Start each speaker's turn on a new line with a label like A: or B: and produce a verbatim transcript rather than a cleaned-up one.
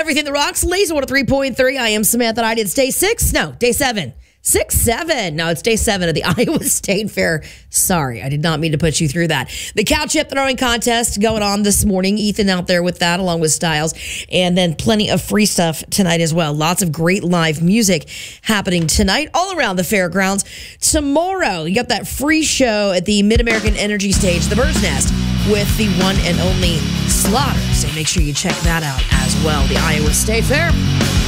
A: Everything that rocks, Laser one oh three point three. I am Samantha. I did day six. No, day seven. Six, seven. No, it's day seven of the Iowa State Fair. Sorry, I did not mean to put you through that. The cow chip throwing contest going on this morning. Ethan out there with that, along with Styles. And then plenty of free stuff tonight as well. Lots of great live music happening tonight all around the fairgrounds. Tomorrow, you got that free show at the Mid-American Energy Stage, the Bird's Nest, with the one and only Slaughter. So make sure you check that out as well. The Iowa State Fair.